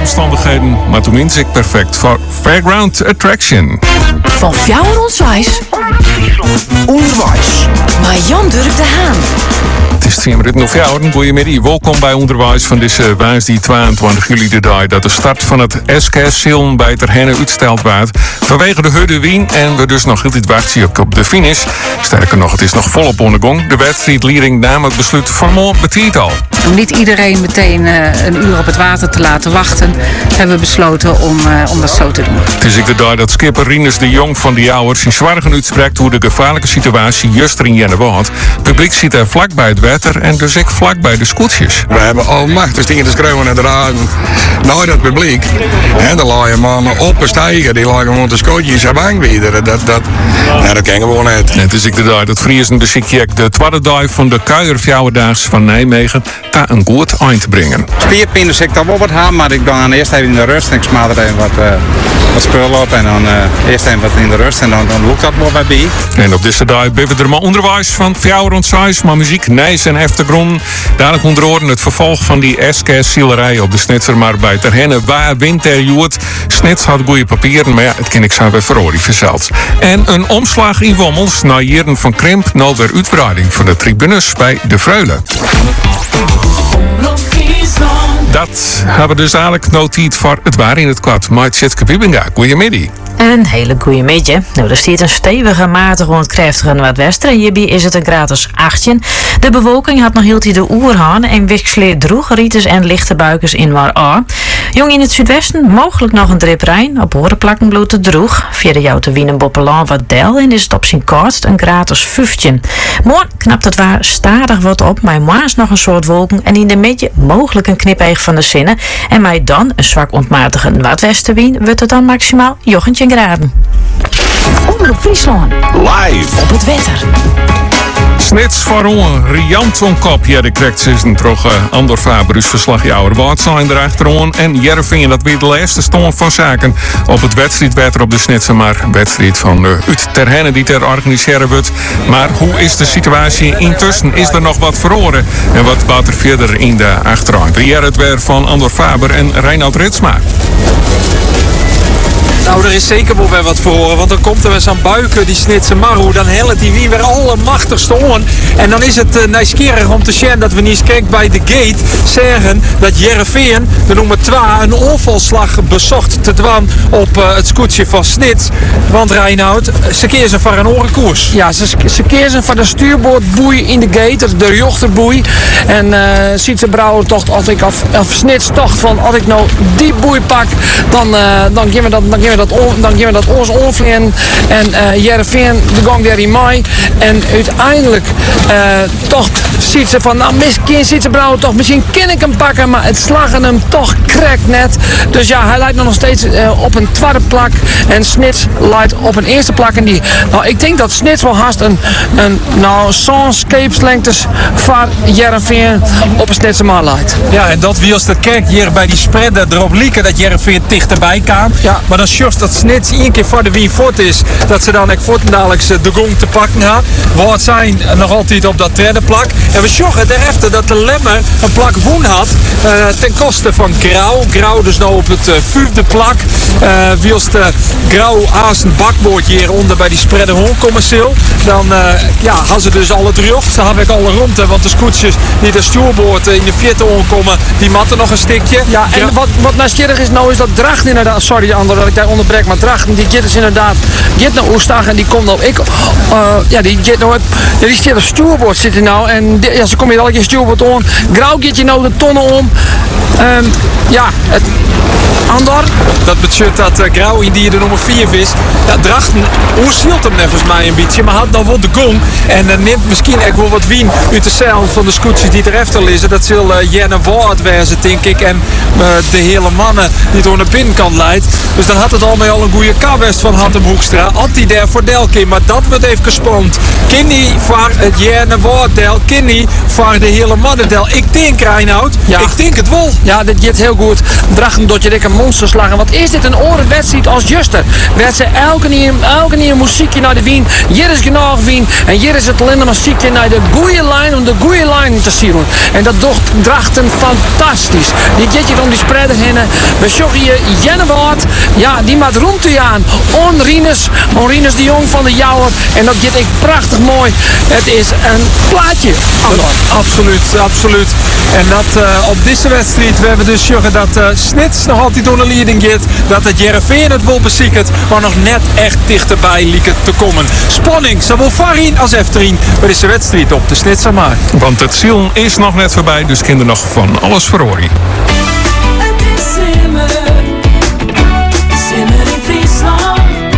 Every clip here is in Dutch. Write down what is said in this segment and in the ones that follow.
omstandigheden, maar toen minst ik perfect voor Fairground Attraction. Van fjouwer ontwijs. Onderwijs. Maar Jan Durk de Haan. Het is 10 minuten of fjouwer. Goedemiddag, welkom bij Onderwijs van deze woensdag 22 juli de dag dat de start van het SK-Siln bij Ter Henne uitgesteld werd. Vanwege de Hudde Wien en we dus nog altijd wachten op de finish. Sterker nog, het is nog volop ondergang. De wedstrijdleiding nam het besluit vanmorgen betiet al. Om niet iedereen meteen een uur op het water te laten wachten, hebben we besloten om dat zo te doen. Het is ik de dag dat skipper Rinus de Jong van de Jouwers zijn zwargen uitspreekt hoe de gevaarlijke situatie juist er in Jenne wordt. Het publiek zit er vlak bij het water en dus ik vlak bij de scootjes. We hebben almachtig dingen te schreeuwen en te dragen naar dat publiek. En dan laaien mannen op en stijgen, die lagen gewoon de scootjes en bang weer. Dat kan gewoon niet. Het is ik de dag dat Friesen beziekje de tweede dag van de Kuierfjouwerdaags van Nijmegen kan een goed eind brengen. Spierpijn ik dan wel wat aan, maar ik dan eerst even in de rust en ik smaak er even wat spul op en dan eerst even wat in de rust en dan lukt dat wel bij. En op deze dag hebben we er maar onderwijs van fjouwer ontwijs, maar muziek, nijs en achtergrond. Dadelijk onder oren het vervolg van die SK-zielerij op de Snitser, maar bij Ter Henne waar wint er joet. Snits had goede papieren, maar ja, het ken ik zo bij Verhoori verzeld. En een omslag in Wommels naar Jeren van Krimp, nou weer uitbreiding van de tribunes bij de Vreulen. Dat hebben we dus eigenlijk notiet voor het waar in het kwad. Maar Tjitske Bibinga, goeiemiddag. Een hele goeie middag. Nou, er staat een stevige matig rondkrachtige noordwester. En hierbij is het een gratis 18. De bewolking had nog heel die de oerhaan en wisselet droeg rieters en lichte buikers in waar aan. Jong in het zuidwesten mogelijk nog een drip Rijn. Op horenplakken bloed de droeg. Via de jou te wienen Boppelaan wat del en is het op zijn kortst een gratis 15. Morgen knapt het waar stadig wat op, maar maas nog een soort wolken en in de midden mogelijk een knipeeg van de zinnen. En mij dan een zwak ontmatige noordwestenwien wordt het dan maximaal 19 graden. Omroep Friesland. Live. Op het wetter. Snits voor riant kop. Ja, de krijgt ze toch Andor Faberus verslag jouwer wat zijn erachterom. En Jervingen, dat weer de laatste stand van zaken op het wedstrijdwetter op de Snitsen. Maar wedstrijd van uit Ter Henne die ter organiseren wordt. Maar hoe is de situatie intussen? Is er nog wat verloren? En wat baat er verder in de achterhand? Hier het weer van Andor Faber en Reinoud Ritsma. Nou, er is zeker wel weer wat voor horen, want dan komt er weer zo'n buiken, die Snitse Maru, dan helpt die wie weer allemachtigste on. En dan is het nieuwsgierig om te zien dat we niet kijk bij de gate zeggen dat Jereveen, de nummer 2, een onvalslag bezocht te dwan op het scootje van Snits. Want Reinoud, ze kiezen voor een orenkoers. Ja, ze kiezen voor de stuurboordboei in de gate, de jochterboei. En ziet ze brouwer toch, als ik of Snits tocht van, als ik nou die boei pak, dan gaan we dat ons onvliegen. En Jereveen de gang daar in mei. En uiteindelijk toch ziet ze van, nou misschien ziet ze brouwer toch, misschien kan ik hem pakken, maar het slagen hem toch krekt net. Dus ja, hij lijkt nog steeds op een tweede plak. En Snits lijkt op een eerste plak. En ik denk dat Snits wel haast een zo'n scheepslengtes van Jereveen op een Snitse man lijkt. Ja, en dat wie als dat kijkt hier bij die spreader erop lieken dat Jereveen dichterbij kan. Ja. Maar dan just dat Snits één keer voor de wie voort is, dat ze dan dadelijk de gong te pakken gaan. Wat zijn nog altijd op dat derde plak. En we zorgen erachter dat de Lemmer een plak woen had ten koste van Grauw. Grauw dus nou op het vijfde plak. Wiels de Grauw aas een bakboordje hieronder bij die spreader commercieel. Dan hadden ze dus alle drie. Ze hadden ik alle rond, want de scootjes die de stuurboord in de vierde komen, die matten nog een stikje. Ja, en wat nieuwsgierig is nou is dat Dracht inderdaad, sorry Ander dat ik daar onderbreek, maar Drachten die gaat dus inderdaad naar Oestag en die komt nou die zit op stuurboord zitten nou en ze komen hier elke keer stuurboord om. Grauw gaat je nou de tonnen om. Andor. Dat betekent dat Grauw in die de nummer 4 is. Ja, Drachten oerzielt hem volgens mij een beetje, maar had nou wel de gong. En neemt misschien ook wel wat wien uit de zeil van de scootjes die erachter liggen. Dat zal Jenne Waard wezen, denk ik. En de hele mannen die door naar de binnenkant leidt. Dus dan had het al met al een goede kabest van Hantem Hoekstra. Had hij daar voor Delkin, maar dat wordt even gespond. Kinny voor het Jenne Waard-del, Kinny voor de hele mannen-del. Ik denk Reinoud, ik denk het wel. Ja, dit gaat heel goed. Drachten doet je een monsterslag. En wat is dit een orenwedstrijd als juster? Werd ze elke keer muziekje naar de wien. Hier is genoeg wien. En hier is het alleen maar muziekje naar de goede lijn om de goede lijn te zien. En dat drachten fantastisch. Die gaat hier om die spreiden heen. We zoeken hier Jennewaard. Ja, die maakt roemte aan. Onrinus de Jong van de Jouwer. En dat gaat echt prachtig mooi. Het is een plaatje. Absoluut. En dat op deze wedstrijd, we hebben dus zeggen dat Snits nog altijd door de leading gaat. Dat het Jereveen het wel beziekert, maar nog net echt dichterbij lieken te komen. Spanning, zowel voorin als efterin bij deze wedstrijd op de Snitser maar. Want het ziel is nog net voorbij, dus kinderen nog van alles verhoren. Het is simmer in Friesland.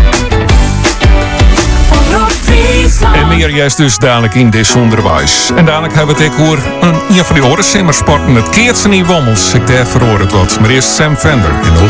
En meer juist dus dadelijk in dit onderwijs. En dadelijk hebben we het ook over een van die orensimmersporten. Het keert ze niet wommels. Ik daar verhoor het wat. Maar eerst Sam Fender in de